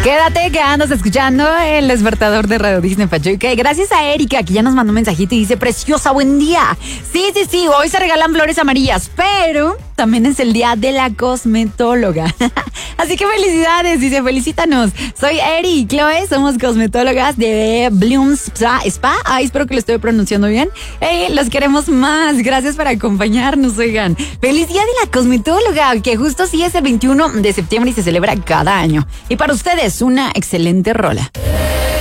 Quédate que andas escuchando el despertador de Radio Disney Pachuca. Gracias a Erika, que ya nos mandó un mensajito y dice: preciosa, buen día. Sí, hoy se regalan flores amarillas, pero también es el día de la cosmetóloga. Así que felicidades, dice, felicítanos. Soy Eri y Chloe, somos cosmetólogas de Blooms Spa. Ay, espero que lo estoy pronunciando bien. Los queremos más, gracias por acompañarnos, oigan. Feliz día de la cosmetóloga, que justo sí es el 21 de septiembre y se celebra cada año. Y para ustedes, una excelente rola.